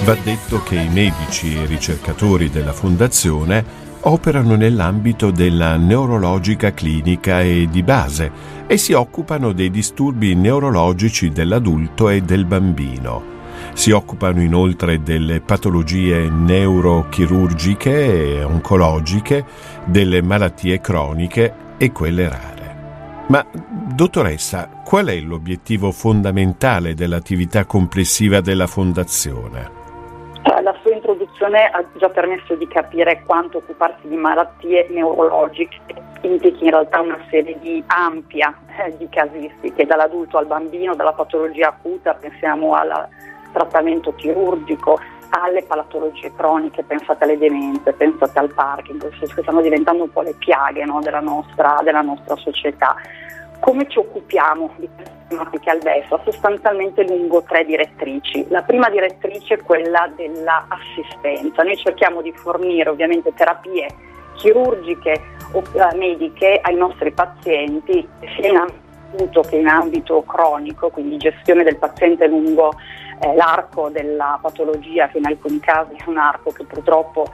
Va detto che i medici e ricercatori della Fondazione operano nell'ambito della neurologica clinica e di base e si occupano dei disturbi neurologici dell'adulto e del bambino. Si occupano inoltre delle patologie neurochirurgiche e oncologiche, delle malattie croniche e quelle rare. Ma, dottoressa, qual è l'obiettivo fondamentale dell'attività complessiva della Fondazione? La sua introduzione ha già permesso di capire quanto occuparsi di malattie neurologiche implichi in realtà una serie ampia di casistiche, dall'adulto al bambino, dalla patologia acuta, pensiamo al trattamento chirurgico, alle patologie croniche, pensate alle demenze, pensate al Parkinson, che stanno diventando un po' le piaghe, no, della nostra società. Come ci occupiamo di queste tematiche al DESA? Sostanzialmente lungo 3 direttrici. La prima direttrice è quella dell'assistenza. Noi cerchiamo di fornire ovviamente terapie chirurgiche o mediche ai nostri pazienti, sia in ambito che in ambito cronico, quindi gestione del paziente lungo l'arco della patologia, che in alcuni casi è un arco che purtroppo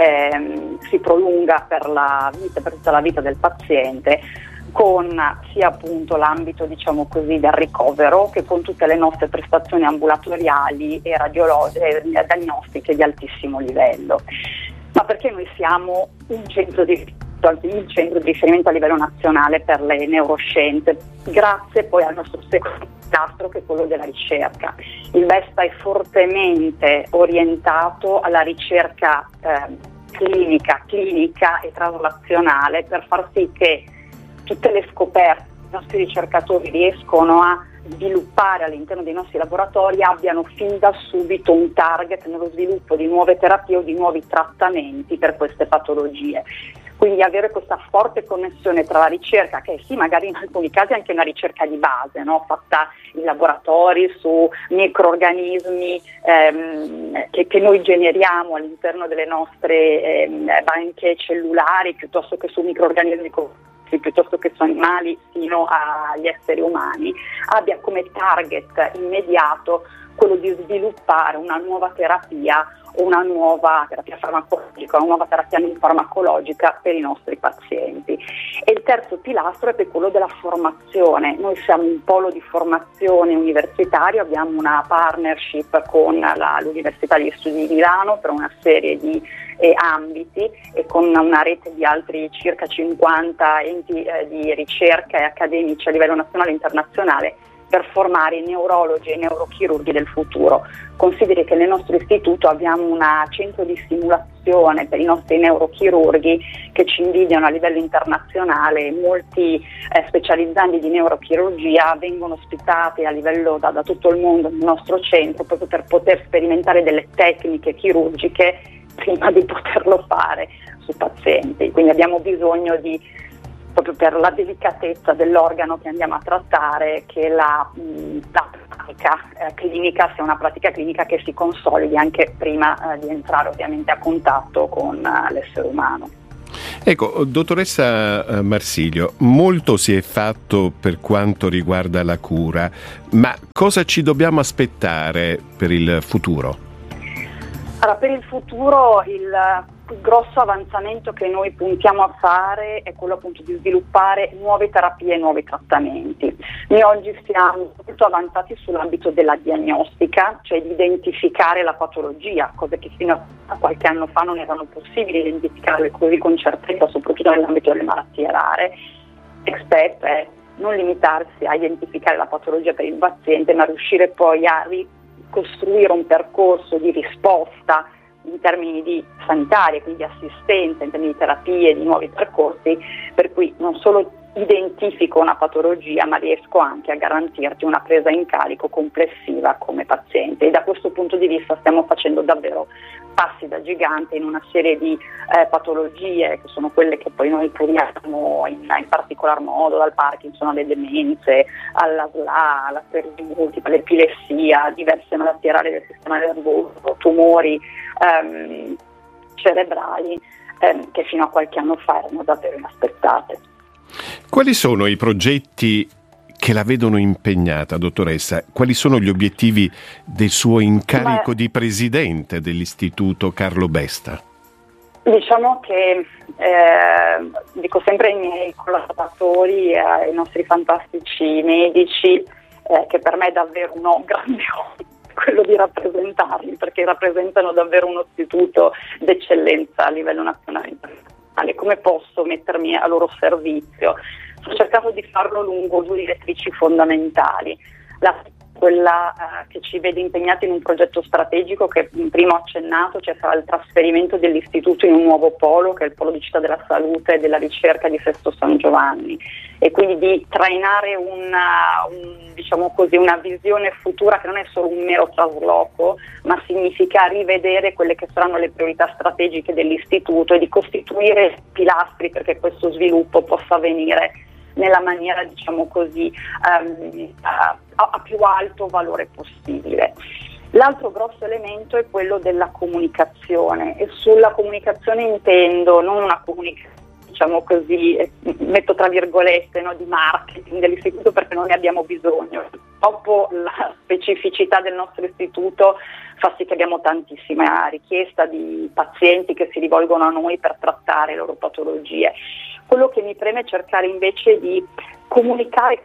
si prolunga per tutta la vita del paziente, con sia appunto l'ambito, diciamo così, del ricovero, che con tutte le nostre prestazioni ambulatoriali e diagnostiche di altissimo livello. Ma perché noi siamo il centro di riferimento a livello nazionale per le neuroscienze, grazie poi al nostro secondo pilastro, che è quello della ricerca. Il VESTA è fortemente orientato alla ricerca clinica e traslazionale, per far sì che tutte le scoperte che i nostri ricercatori riescono a sviluppare all'interno dei nostri laboratori abbiano fin da subito un target nello sviluppo di nuove terapie o di nuovi trattamenti per queste patologie. Quindi avere questa forte connessione tra la ricerca, che sì, magari in alcuni casi è anche una ricerca di base, no? Fatta in laboratori su microrganismi che noi generiamo all'interno delle nostre banche cellulari, piuttosto che su microrganismi piuttosto che su animali fino agli esseri umani, abbia come target immediato quello di sviluppare una nuova terapia o una nuova terapia farmacologica, una nuova terapia non farmacologica per i nostri pazienti. E il terzo pilastro è quello della formazione. Noi siamo un polo di formazione universitario, abbiamo una partnership con l'Università degli Studi di Milano per una serie di ambiti, e con una rete di altri circa 50 enti di ricerca e accademici a livello nazionale e internazionale, per formare i neurologi e i neurochirurghi del futuro. Consideri che nel nostro istituto abbiamo un centro di simulazione per i nostri neurochirurghi che ci invidiano a livello internazionale. Molti specializzandi di neurochirurgia vengono ospitati a livello da tutto il mondo nel nostro centro, proprio per poter sperimentare delle tecniche chirurgiche prima di poterlo fare su pazienti. Quindi abbiamo bisogno proprio per la delicatezza dell'organo che andiamo a trattare, che la pratica clinica sia una pratica clinica che si consolidi anche prima di entrare ovviamente a contatto con l'essere umano. Ecco, dottoressa Marsilio, molto si è fatto per quanto riguarda la cura, ma cosa ci dobbiamo aspettare per il futuro? Allora, per il futuro il grosso avanzamento che noi puntiamo a fare è quello appunto di sviluppare nuove terapie e nuovi trattamenti. Noi oggi siamo molto avanzati sull'ambito della diagnostica, cioè di identificare la patologia, cose che fino a qualche anno fa non erano possibili identificarle così con certezza, soprattutto nell'ambito delle malattie rare. Next step è non limitarsi a identificare la patologia per il paziente, ma riuscire poi a costruire un percorso di risposta in termini di sanitaria, quindi di assistenza, in termini di terapie, di nuovi percorsi, per cui non solo identifico una patologia, ma riesco anche a garantirti una presa in carico complessiva come paziente. E da questo punto di vista stiamo facendo davvero passi da gigante in una serie di patologie, che sono quelle che poi noi curiamo in particolar modo, dal Parkinson alle demenze, alla SLA, alla sclerosi multipla, all'epilessia, diverse malattie rare del sistema nervoso, tumori cerebrali che fino a qualche anno fa erano davvero inaspettate. Quali sono i progetti che la vedono impegnata, dottoressa. Quali sono gli obiettivi del suo incarico di presidente dell'Istituto Carlo Besta? Diciamo che, dico sempre ai miei collaboratori, ai nostri fantastici medici, che per me è davvero un grande onore quello di rappresentarli, perché rappresentano davvero uno istituto d'eccellenza a livello nazionale e internazionale. Come posso mettermi a loro servizio? Sto cercando di farlo lungo due direttrici fondamentali. Quella che ci vede impegnati in un progetto strategico che prima ho accennato, cioè sarà il trasferimento dell'istituto in un nuovo polo, che è il polo di Città della Salute e della Ricerca di Sesto San Giovanni, e quindi di trainare una visione futura che non è solo un mero trasloco, ma significa rivedere quelle che saranno le priorità strategiche dell'istituto e di costituire pilastri perché questo sviluppo possa avvenire nella maniera, diciamo così, a più alto valore possibile. L'altro grosso elemento è quello della comunicazione, e sulla comunicazione intendo non una comunicazione, diciamo così, metto tra virgolette, no, di marketing dell'istituto, perché non ne abbiamo bisogno. Purtroppo la specificità del nostro istituto fa sì che abbiamo tantissima richiesta di pazienti che si rivolgono a noi per trattare le loro patologie. Quello che mi preme è cercare invece di comunicare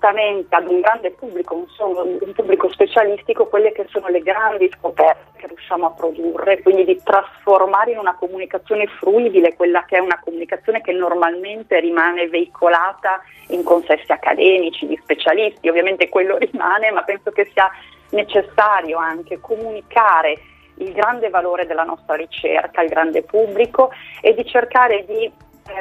ad un grande pubblico, non solo un pubblico specialistico, quelle che sono le grandi scoperte che riusciamo a produrre, quindi di trasformare in una comunicazione fruibile quella che è una comunicazione che normalmente rimane veicolata in consessi accademici, di specialisti. Ovviamente quello rimane, ma penso che sia necessario anche comunicare il grande valore della nostra ricerca al grande pubblico e di cercare di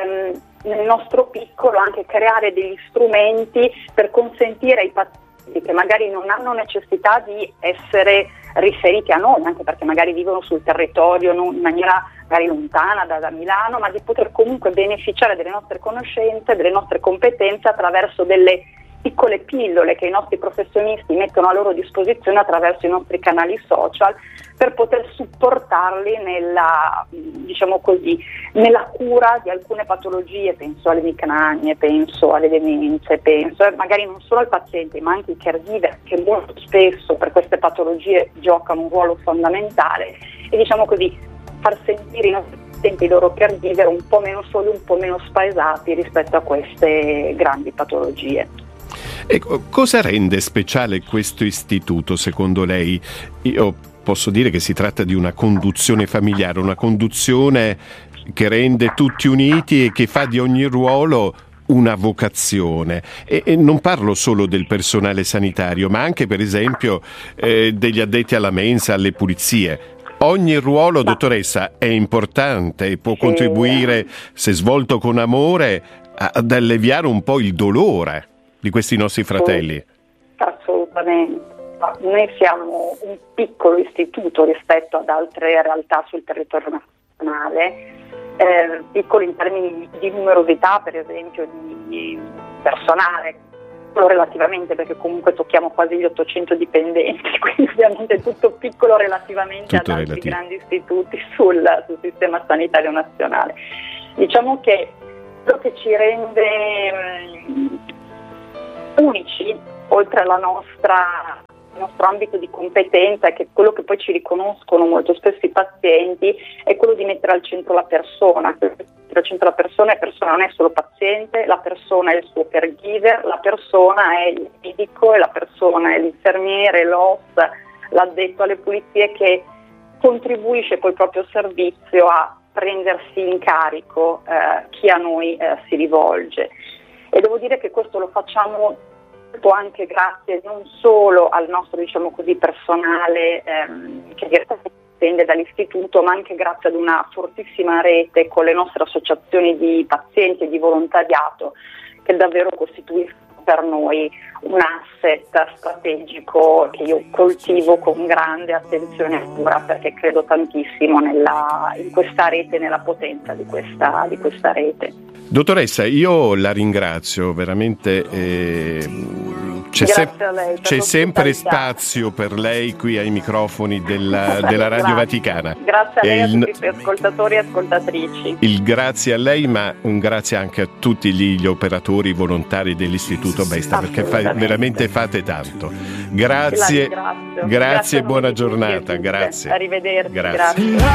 nel nostro piccolo anche creare degli strumenti per consentire ai pazienti che magari non hanno necessità di essere riferiti a noi, anche perché magari vivono sul territorio in maniera magari lontana da Milano, ma di poter comunque beneficiare delle nostre conoscenze, delle nostre competenze attraverso delle piccole pillole che i nostri professionisti mettono a loro disposizione attraverso i nostri canali social, per poter supportarli nella, diciamo così, nella cura di alcune patologie. Penso alle emicranie, penso alle demenze, penso magari non solo al paziente ma anche ai caregiver, che molto spesso per queste patologie giocano un ruolo fondamentale, e diciamo così far sentire i nostri pazienti, i loro caregiver, un po' meno soli, un po' meno spaesati rispetto a queste grandi patologie. Ecco, cosa rende speciale questo istituto secondo lei? Io posso dire che si tratta di una conduzione familiare, una conduzione che rende tutti uniti e che fa di ogni ruolo una vocazione. E non parlo solo del personale sanitario, ma anche per esempio degli addetti alla mensa, alle pulizie. Ogni ruolo, dottoressa, è importante e può contribuire, se svolto con amore, ad alleviare un po' il dolore di questi nostri fratelli. Assolutamente. Noi siamo un piccolo istituto rispetto ad altre realtà sul territorio nazionale, piccolo in termini di numerosità, per esempio di personale, relativamente, perché comunque tocchiamo quasi gli 800 dipendenti, quindi ovviamente tutto piccolo relativamente ad altri grandi istituti sul sistema sanitario nazionale. Diciamo che quello che ci rende unici, oltre alla il nostro ambito di competenza, che è quello che poi ci riconoscono molto spesso i pazienti, è quello di mettere al centro la persona. Al centro la persona non è solo paziente, la persona è il suo caregiver, la persona è il medico, e la persona è l'infermiere, l'OS, l'addetto alle pulizie, che contribuisce poi proprio al servizio a prendersi in carico chi a noi si rivolge. E devo dire che questo lo facciamo anche grazie non solo al nostro, diciamo così, personale che dipende dall'istituto, ma anche grazie ad una fortissima rete con le nostre associazioni di pazienti e di volontariato, che davvero costituiscono per noi un asset strategico che io coltivo con grande attenzione e cura, perché credo tantissimo in questa rete, nella potenza di questa rete. Dottoressa, io la ringrazio veramente Grazie a lei per c'è sempre l'ospitalità. spazio per lei qui ai microfoni della Radio Vaticana. Grazie a lei e a tutti i suoi ascoltatori e ascoltatrici. Il grazie a lei, ma un grazie anche a tutti gli operatori volontari dell'Istituto Besta, perché veramente fate tanto. Grazie e buona giornata. Grazie. Arrivederci. Grazie. Grazie.